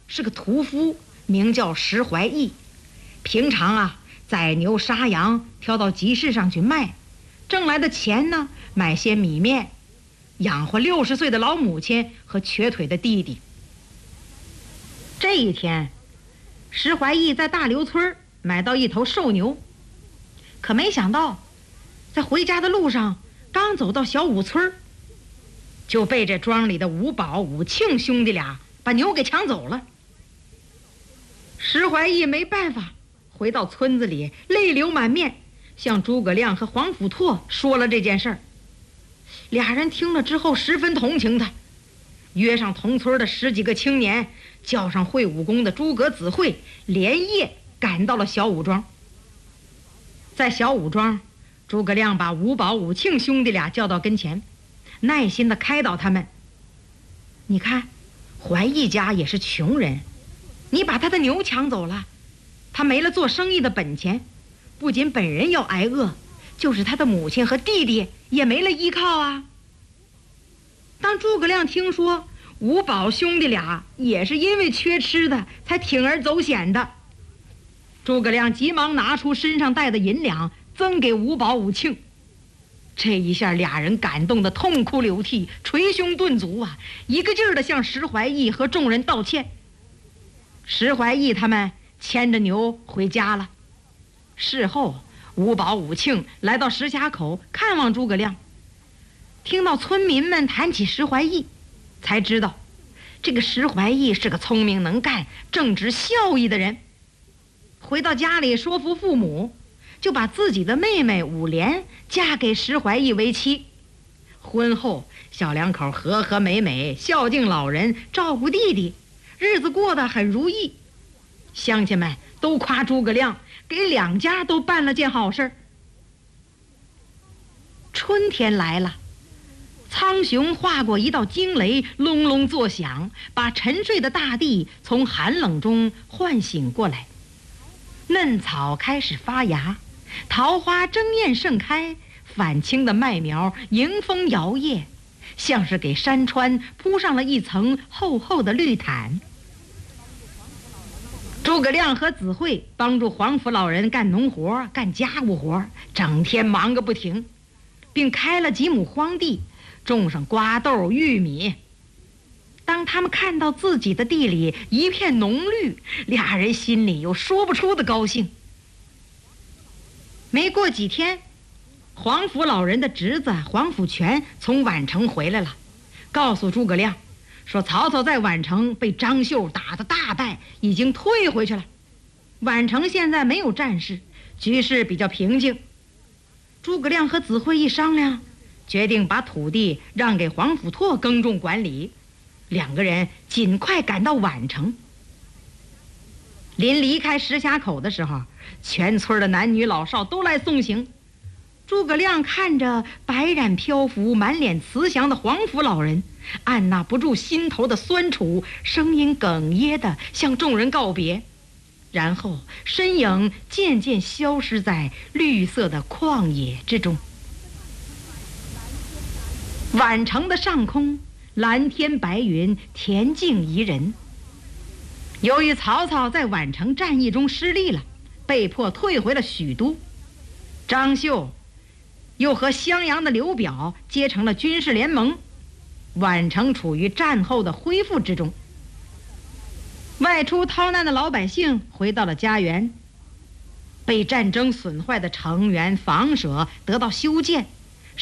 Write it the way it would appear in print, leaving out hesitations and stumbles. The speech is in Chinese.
是个屠夫，名叫石怀义。平常啊，宰牛杀羊，挑到集市上去卖，挣来的钱呢，买些米面，养活60岁的老母亲和瘸腿的弟弟。这一天，石怀义在大刘村买到一头瘦牛，可没想到，在回家的路上，刚走到小武村，就被这庄里的武保、武庆兄弟俩把牛给抢走了。石怀义没办法，回到村子里，泪流满面，向诸葛亮和黄甫拓说了这件事儿。俩人听了之后十分同情他，约上同村的10几个青年，叫上会武功的诸葛子慧，连夜赶到了小武庄。在小武庄，诸葛亮把武保、武庆兄弟俩叫到跟前，耐心地开导他们：你看，怀义家也是穷人，你把他的牛抢走了，他没了做生意的本钱，不仅本人要挨饿，就是他的母亲和弟弟也没了依靠啊。当诸葛亮听说武保兄弟俩也是因为缺吃的才铤而走险的，诸葛亮急忙拿出身上带的银两赠给武保、武庆。这一下俩人感动得痛哭流涕，捶胸顿足啊，一个劲儿地向石怀义和众人道歉。石怀义他们牵着牛回家了。事后，武保、武庆来到石峡口看望诸葛亮，听到村民们谈起石怀义，才知道这个石怀义是个聪明能干、正直孝义的人。回到家里说服父母，就把自己的妹妹武莲嫁给石怀义为妻。婚后，小两口和和美美，孝敬老人，照顾弟弟，日子过得很如意。乡亲们都夸诸葛亮给两家都办了件好事。春天来了，苍穹划过一道惊雷，隆隆作响，把沉睡的大地从寒冷中唤醒过来。嫩草开始发芽，桃花争艳盛开，返青的麦苗迎风摇曳，像是给山川铺上了一层厚厚的绿毯。诸葛亮和子慧帮助黄甫老人干农活、干家务活，整天忙个不停，并开了几亩荒地，种上瓜豆、玉米。当他们看到自己的地里一片浓绿，俩人心里有说不出的高兴。没过几天，黄甫老人的侄子黄甫全从宛城回来了，告诉诸葛亮说曹操在宛城被张绣打得大败，已经退回去了。宛城现在没有战事，局势比较平静。诸葛亮和子慧一商量，决定把土地让给黄甫拓耕种管理，两个人尽快赶到宛城。临离开石峡口的时候，全村的男女老少都来送行。诸葛亮看着白髯漂浮、满脸慈祥的黄甫老人，按捺不住心头的酸楚，声音哽咽地向众人告别，然后身影渐渐消失在绿色的旷野之中。宛城的上空，蓝天白云，恬静宜人。由于曹操在宛城战役中失利了，被迫退回了许都，张绣又和襄阳的刘表结成了军事联盟，宛城处于战后的恢复之中。外出逃难的老百姓回到了家园，被战争损坏的城垣房舍得到修建，